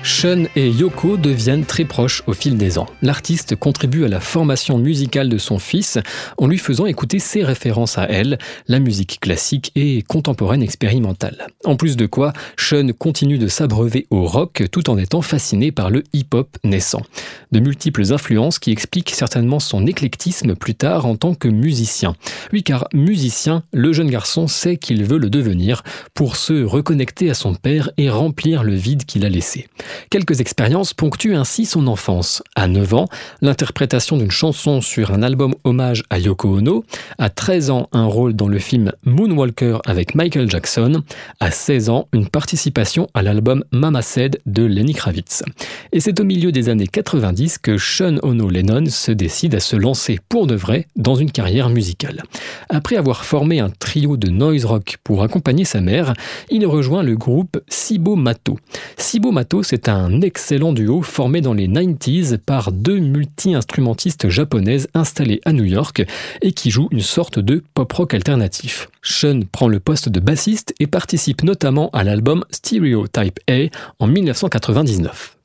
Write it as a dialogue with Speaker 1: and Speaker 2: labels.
Speaker 1: Shun et Yoko deviennent très proches au fil des ans. L'artiste contribue à la formation musicale de son fils en lui faisant écouter ses références à elle, la musique classique et contemporaine expérimentale. En plus de quoi, Shun continue de s'abreuver au rock tout en étant fasciné par le hip-hop naissant. De multiples influences qui expliquent certainement son éclectisme plus tard en tant que musicien. Oui, car musicien, le jeune garçon sait qu'il veut le devenir pour se reconnecter à son père et remplir le vide qu'il a laissé. Quelques expériences ponctuent ainsi son enfance. À 9 ans, l'interprétation d'une chanson sur un album hommage à Yoko Ono. À 13 ans, un rôle dans le film Moonwalker avec Michael Jackson. À 16 ans, une participation à l'album Mama Said de Lenny Kravitz. Et c'est au milieu des années 90 que Shun Ono Lennon se décide à se lancer pour de vrai dans une carrière musicale. Après avoir formé un trio de noise rock pour accompagner sa mère, il rejoint le groupe Cibo Matto. Cibo Matto, c'est un excellent duo formé dans les 90s par deux multi-instrumentistes japonaises installées à New York et qui jouent une sorte de pop-rock alternatif. Shun prend le poste de bassiste et participe notamment à l'album Stereotype A en 1999.